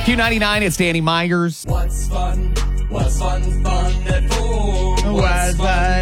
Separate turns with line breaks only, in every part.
Q99, it's Danny Myers.
What's fun? What's fun at 4?
What's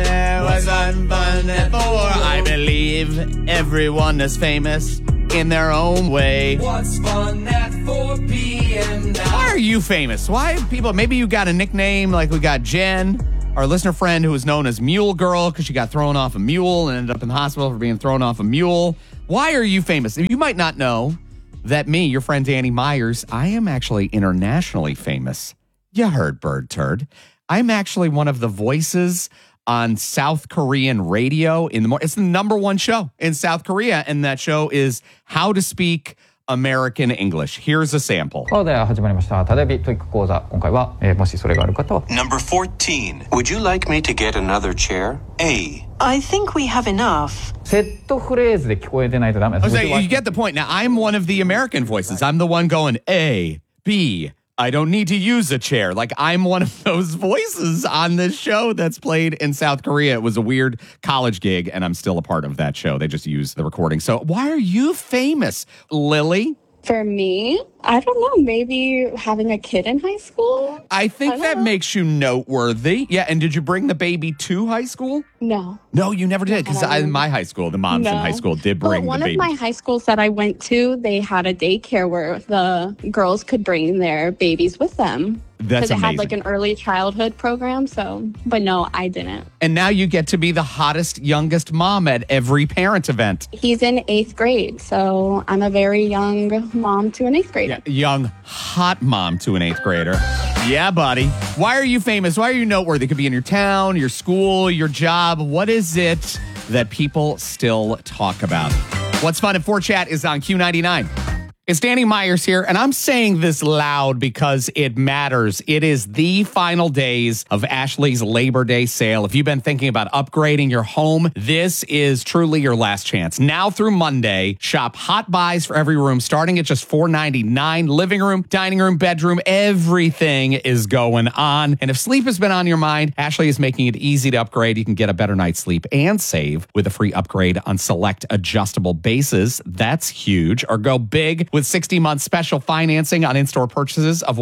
fun at 4? I believe everyone is famous in their own way.
What's fun at 4 p.m. now?
Why are you famous? Why people? Maybe you got a nickname like we got Jen, our listener friend who was known as Mule Girl because she got thrown off a mule and ended up in the hospital for being thrown off a mule. Why are you famous? You might not know that me, your friend Danny Myers, I am actually internationally famous. You heard, Bird Turd. I'm actually one of the voices on South Korean radio in the morning. It's the number one show in South Korea, and that show is How to Speak American English. Here's a sample.
では始まりました。ただびトイック講座。今回は、もしそれがある方は
Number 14. Would you like me to get another chair? A.
I think we have enough.
セットフレーズで聞こえてないとダメです。
You get the point. Now, I'm one of the American voices. I'm the one going A, B. I don't need to use a chair. Like, I'm one of those voices on this show that's played in South Korea. It was a weird college gig, and I'm still a part of that show. They just use the recording. So why are you famous, Lily?
For me, I don't know, maybe having a kid in high school?
I think that makes you noteworthy. Yeah, and did you bring the baby to high school?
No.
No, you never did, because in my high school, the moms in high school did bring the baby.
One of my high schools that I went to, they had a daycare where the girls could bring their babies with them.
That's amazing.
Because it had like an early childhood program, so, but no, I didn't.
And now you get to be the hottest, youngest mom at every parent event.
He's in 8th grade, so I'm a very young mom to an 8th grader.
Yeah, young, hot mom to an 8th grader. Yeah, buddy. Why are you famous? Why are you noteworthy? It could be in your town, your school, your job. What is it that people still talk about? What's Fun at 4 Chat is on Q99. It's Danny Myers here, and I'm saying this loud because it matters. It is the final days of Ashley's Labor Day sale. If you've been thinking about upgrading your home, this is truly your last chance. Now through Monday, shop hot buys for every room, starting at just $4.99. Living room, dining room, bedroom, everything is going on. And if sleep has been on your mind, Ashley is making it easy to upgrade. You can get a better night's sleep and save with a free upgrade on select adjustable bases. That's huge. Or go big with 60-month special financing on in-store purchases of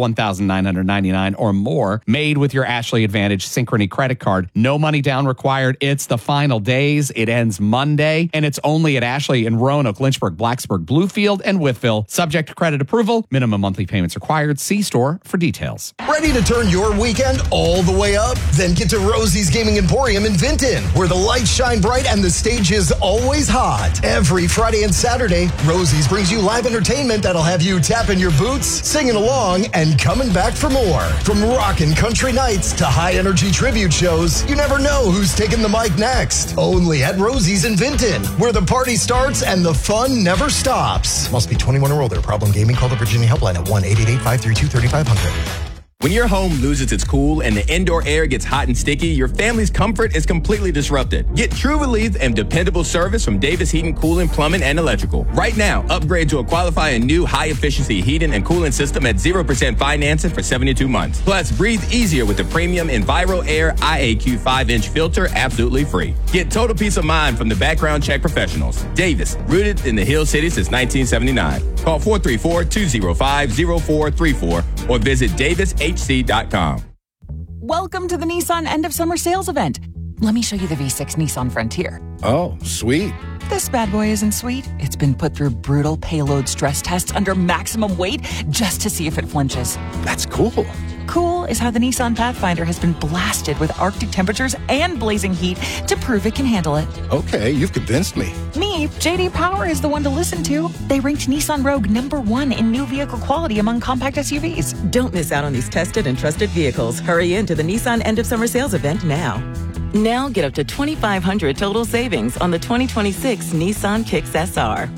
$1,999 or more, made with your Ashley Advantage Synchrony credit card. No money down required. It's the final days. It ends Monday, and it's only at Ashley in Roanoke, Lynchburg, Blacksburg, Bluefield, and Wytheville. Subject to credit approval. Minimum monthly payments required. See store for details.
Ready to turn your weekend all the way up? Then get to Rosie's Gaming Emporium in Vinton, where the lights shine bright and the stage is always hot. Every Friday and Saturday, Rosie's brings you live entertainment that'll have you tapping your boots, singing along, and coming back for more. From rockin' country nights to high-energy tribute shows, you never know who's taking the mic next. Only at Rosie's in Vinton, where the party starts and the fun never stops. Must be 21 or older. Problem gaming? Call the Virginia Helpline at 1-888-532-3500.
When your home loses its cool and the indoor air gets hot and sticky, your family's comfort is completely disrupted. Get true relief and dependable service from Davis Heating, Cooling, Plumbing, and Electrical. Right now, upgrade to a qualifying new high-efficiency heating and cooling system at 0% financing for 72 months. Plus, breathe easier with the premium Enviro Air IAQ 5-inch filter absolutely free. Get total peace of mind from the background check professionals. Davis, rooted in the Hill City since 1979. Call 434-205-0434 or visit davishc.com.
Welcome to the Nissan End of Summer Sales event. Let me show you the V6 Nissan Frontier.
Oh, sweet.
This bad boy isn't sweet. It's been put through brutal payload stress tests under maximum weight just to see if it flinches.
That's cool.
Cool is how the Nissan Pathfinder has been blasted with Arctic temperatures and blazing heat to prove it can handle it.
Okay, you've convinced me.
Me, JD Power is the one to listen to. They ranked Nissan Rogue #1 in new vehicle quality among compact SUVs.
Don't miss out on these tested and trusted vehicles. Hurry into the Nissan End of Summer Sales event now. Now get up to $2,500 total savings on the 2026 Nissan Kicks SR.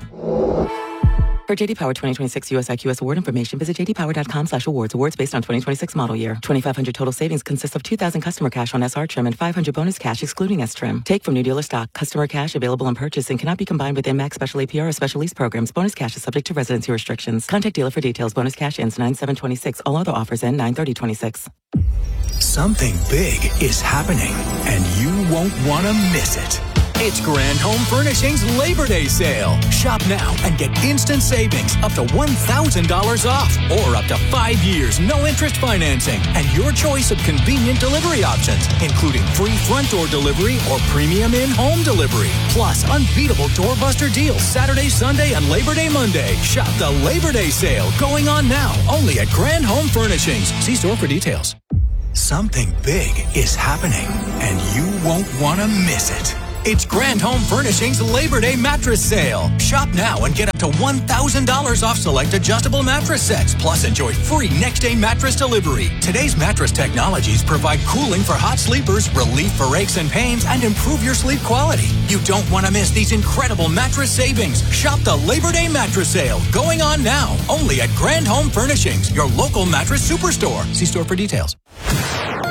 For JD Power 2026 US IQS award information, visit jdpower.com/awards. Awards based on 2026 model year. $2,500 total savings consists of $2,000 customer cash on SR trim and $500 bonus cash excluding S trim. Take from new dealer stock. Customer cash available on purchase and cannot be combined with MAX special APR or special lease programs. Bonus cash is subject to residency restrictions. Contact dealer for details. Bonus cash ends 9/7/26. All other offers end 9/30/26.
Something big is happening, and you won't want to miss it. It's Grand Home Furnishings Labor Day sale. Shop now and get instant savings up to $1,000 off or up to 5 years no interest financing and your choice of convenient delivery options, including free front door delivery or premium in-home delivery. Plus, unbeatable doorbuster deals Saturday, Sunday, and Labor Day Monday. Shop the Labor Day sale going on now only at Grand Home Furnishings. See store for details. Something big is happening, and you won't want to miss it. It's Grand Home Furnishings Labor Day mattress sale. Shop now and get up to $1,000 off select adjustable mattress sets. Plus, enjoy free next-day mattress delivery. Today's mattress technologies provide cooling for hot sleepers, relief for aches and pains, and improve your sleep quality. You don't want to miss these incredible mattress savings. Shop the Labor Day mattress sale going on now only at Grand Home Furnishings, your local mattress superstore. See store for details.